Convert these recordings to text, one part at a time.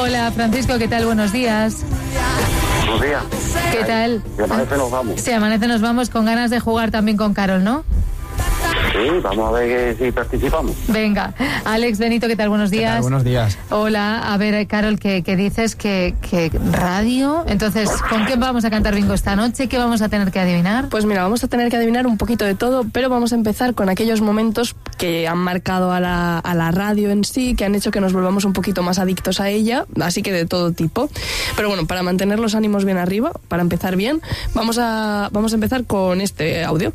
Hola, Francisco, ¿qué tal? Buenos días. Buenos días. ¿Qué tal? Si amanece nos vamos. Si amanece nos vamos, con ganas de jugar también con Carol, ¿no? Sí, vamos a ver si participamos. Venga, Alex, Benito, ¿qué tal? Buenos días. ¿Qué tal? Buenos días. Hola, a ver, Carol, que dices que radio. Entonces, ¿con qué vamos a cantar bingo esta noche? ¿Qué vamos a tener que adivinar? Pues mira, vamos a tener que adivinar un poquito de todo, pero vamos a empezar con aquellos momentos que han marcado a la radio en sí, que han hecho que nos volvamos un poquito más adictos a ella, así que de todo tipo. Pero bueno, para mantener los ánimos bien arriba, para empezar bien, vamos a empezar con este audio.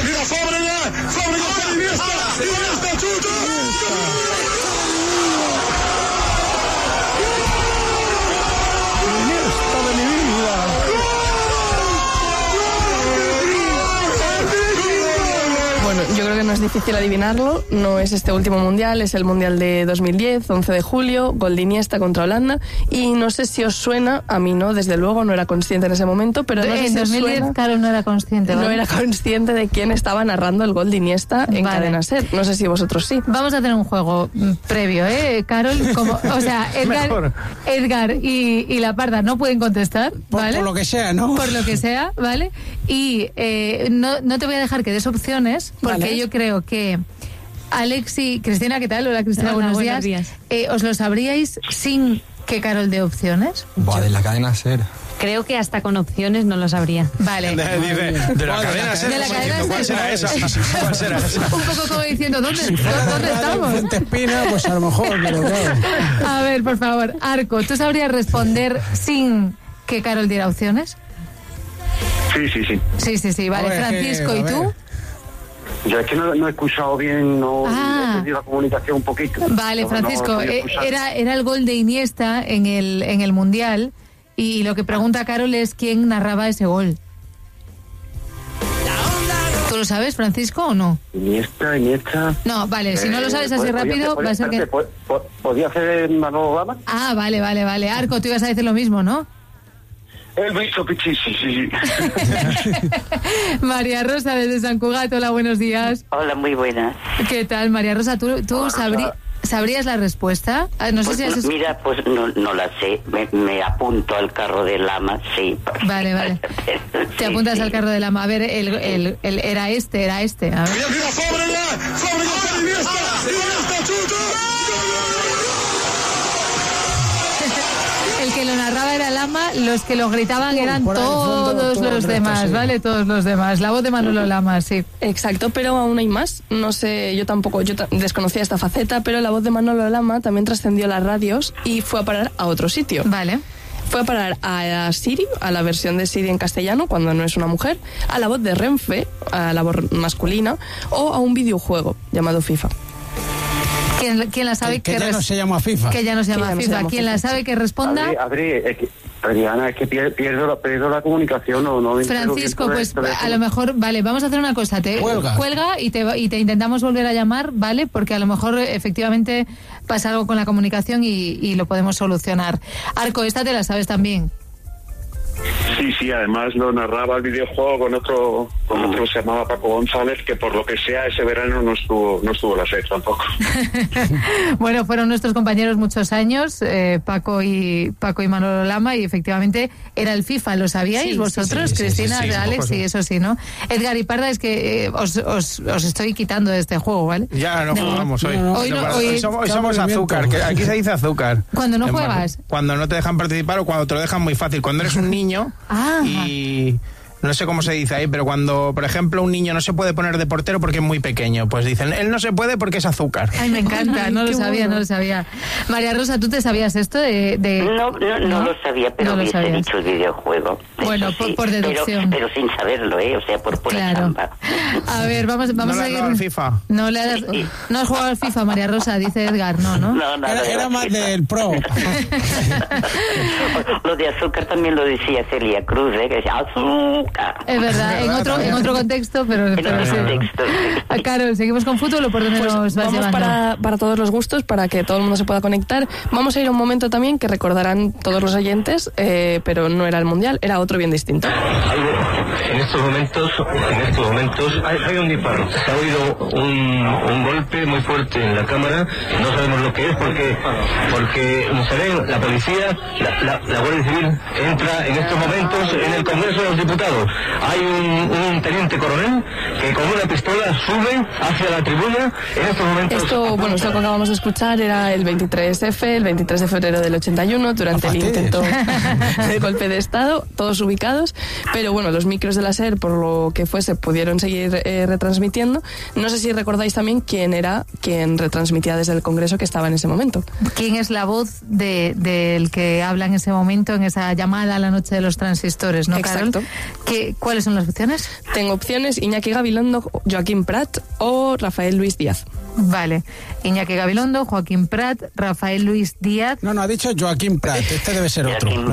Bueno, yo creo que no es difícil adivinarlo, no es este último mundial, es el mundial de 2010, 11 de julio, gol de Iniesta contra Holanda, y no sé si os suena, a mí no, desde luego, no era consciente en ese momento, pero no sé en si os 2010, suena, Carol no era consciente, ¿vale? no era consciente de quién estaba narrando el gol de Iniesta en Vale. Cadena SER, no sé si vosotros sí. Vamos a hacer un juego previo, Carol, o sea, Edgar y la Parda no pueden contestar, ¿vale? Por lo que sea, ¿no? Por lo que sea, ¿vale? Y no te voy a dejar que des opciones, porque Vale. yo creo que Alex y Cristina, ¿qué tal? Hola, Cristina, Hola, buenos días. ¿Os lo sabríais sin que Carol dé opciones? Buah, de la cadena SER. Creo que hasta con opciones no lo sabría. Vale. De la cadena SER. De la cadena ¿Cuál SER. será esa? ¿Cuál será esa? Un poco como diciendo, ¿dónde estamos? Fuente Espina, pues a lo mejor, pero claro. A ver, por favor, Arco, ¿tú sabrías responder sin que Carol diera opciones? Sí. Sí, vale. A ver, Francisco, a ¿y ver. tú? Yo es que no he escuchado bien, no he perdido la comunicación un poquito. Vale, No, Francisco, no podía escuchar. era el gol de Iniesta en el Mundial, y lo que pregunta Carol es quién narraba ese gol. ¿Tú lo sabes, Francisco, o no? Iniesta. No, vale, si no lo sabes así rápido, va a ser que... ¿Podía hacer Manolo Lama? Ah, vale. Arco, tú ibas a decir lo mismo, ¿no? El bicho pichi, sí. María Rosa, desde San Cugat, hola, buenos días. Hola, muy buenas. ¿Qué tal, María Rosa? ¿Tú sabrías la respuesta? No sé Pues, si has... mira, pues no la sé. Me apunto al carro de Lama, sí. Vale. Te apuntas sí. al carro de Lama. A ver, el era este. A ver. El que lo narraba era Lama, los que lo gritaban eran por ahí, todos todo el los resto, demás, sí. ¿vale? Todos los demás. La voz de Manolo Lama, sí. Exacto, pero aún hay más. No sé, yo desconocía esta faceta, pero la voz de Manolo Lama también trascendió las radios y fue a parar a otro sitio. Vale. Fue a parar a Siri, a la versión de Siri en castellano, cuando no es una mujer, a la voz de Renfe, a la voz masculina, o a un videojuego llamado FIFA. ¿Quién la sabe? Que ya no se llama FIFA. Que ya no se llama FIFA. ¿Quién la sabe que responda? Adriana, es que pierdo la comunicación, no Francisco, pues a lo mejor, vale, vamos a hacer una cosa, cuelga y te intentamos volver a llamar, ¿vale? Porque a lo mejor efectivamente pasa algo con la comunicación y lo podemos solucionar. Arco, esta te la sabes también. Sí, además lo narraba el videojuego con otro se llamaba Paco González, que por lo que sea ese verano no estuvo la SER tampoco. Bueno, fueron nuestros compañeros muchos años, Paco y Manolo Lama, y efectivamente era el FIFA, ¿lo sabíais vosotros? Sí, Cristina, sí, Alex, sí, eso sí, ¿no? Edgar y Parda, es que os estoy quitando de este juego, ¿vale? Ya no jugamos hoy. Hoy Somos azúcar, que aquí se dice azúcar. ¿Cuando no juegas? Cuando no te dejan participar o cuando te lo dejan muy fácil. Cuando eres un niño y... No sé cómo se dice ahí, pero cuando, por ejemplo, un niño no se puede poner de portero porque es muy pequeño, pues dicen, él no se puede porque es azúcar. Ay, me encanta, no lo sabía. María Rosa, ¿tú te sabías esto de...? No lo sabía, pero no lo hubiese sabías. dicho el videojuego. Bueno, sí, por deducción. Pero sin saberlo, o sea, por pura chamba. A ver, vamos ¿No a le has ir... dado al FIFA? No has jugado al FIFA, María Rosa, dice Edgar, ¿no? No, Era más del Pro. Lo de azúcar también lo decía Celia Cruz, que decía azúcar. Es verdad, en otro contexto, pero sí. Contexto. Claro, seguimos con fútbol o por dónde nos vas vamos llevando. para todos los gustos, para que todo el mundo se pueda conectar. Vamos a ir a un momento también que recordarán todos los oyentes, pero no era el Mundial, era otro bien distinto. En estos momentos hay un disparo. Se ha oído un golpe muy fuerte en la cámara. No sabemos lo que es porque se ven, la policía, la Guardia Civil entra en estos momentos en el Congreso de los Diputados. Hay un teniente coronel que con una pistola sube hacia la tribuna. En estos momentos... Esto que acabamos de escuchar era el 23F, el 23 de febrero del 81, durante el intento del golpe de Estado, todos ubicados, pero bueno, los micros de la SER, por lo que fuese, pudieron seguir retransmitiendo. No sé si recordáis también quién era quien retransmitía desde el Congreso que estaba en ese momento. ¿Quién es la voz del que habla en ese momento, en esa llamada a la noche de los transistores, ¿no, Exacto. Carol? ¿Cuáles son las opciones? Tengo opciones: Iñaki Gabilondo, Joaquín Prat o Rafael Luis Díaz. Vale, Iñaki Gabilondo, Joaquín Prat, Rafael Luis Díaz. No, ha dicho Joaquín Prat, este debe ser otro. ¿No?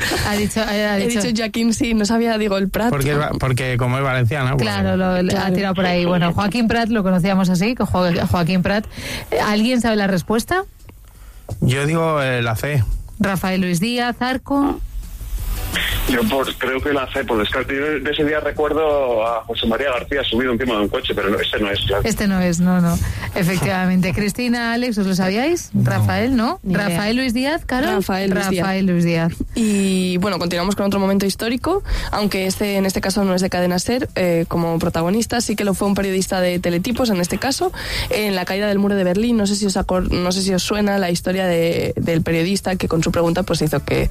He dicho Joaquín, sí, no sabía, digo el Prat. Porque como es valenciano. Claro, ha tirado por ahí. Bueno, Joaquín Prat lo conocíamos así, Joaquín Prat. ¿Alguien sabe la respuesta? Yo digo la C. Rafael Luis Díaz, Arco. Yo creo que la C, por descarte. De ese día recuerdo a José María García subido encima de un coche, pero no, este no es. Claro. Este no es, no. Efectivamente. Cristina, Alex, ¿os lo sabíais? No. Rafael, ¿no? Rafael Luis Díaz, Carol. Rafael Luis Díaz. Y bueno, continuamos con otro momento histórico, aunque en este caso no es de Cadena SER como protagonista, sí que lo fue un periodista de Teletipos, en este caso, en la caída del muro de Berlín. No sé si os suena la historia del periodista que con su pregunta pues hizo que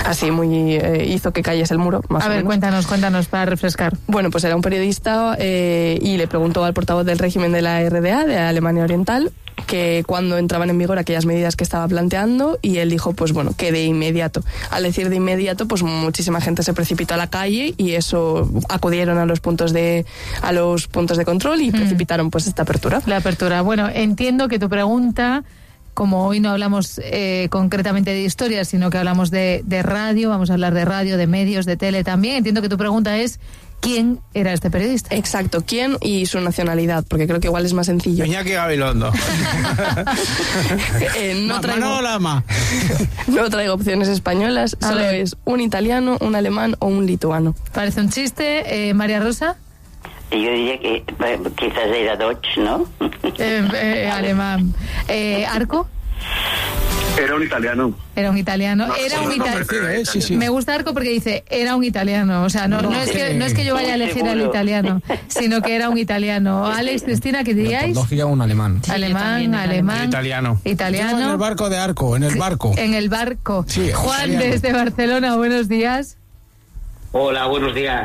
que cayese el muro, más o menos. Cuéntanos para refrescar. Bueno, pues era un periodista y le preguntó al portavoz del régimen de la RDA, de Alemania Oriental, que cuando entraban en vigor aquellas medidas que estaba planteando, y él dijo, pues bueno, que de inmediato. Al decir de inmediato, pues muchísima gente se precipitó a la calle y eso acudieron a los puntos de control y precipitaron pues esta apertura. La apertura. Bueno, entiendo que tu pregunta, como hoy no hablamos concretamente de historia, sino que hablamos de radio, vamos a hablar de radio, de medios, de tele también. Entiendo que tu pregunta es ¿quién era este periodista? Exacto, ¿quién y su nacionalidad? Porque creo que igual es más sencillo. Iñaki Gabilondo. No traigo opciones españolas, solo es un italiano, un alemán o un lituano. Parece un chiste. María Rosa. Yo diría que quizás era Dodge, ¿no? Alemán. ¿Arco? Era un italiano. Sí. Me gusta Arco porque dice, era un italiano. O sea, no es que yo vaya a elegir al italiano, sino que era un italiano. Alex, Cristina, ¿qué diríais? Por lógica, un alemán. Sí, alemán. Italiano. En el barco de Arco, en el barco. En el barco. Sí, Juan, desde Barcelona, buenos días. Hola, buenos días.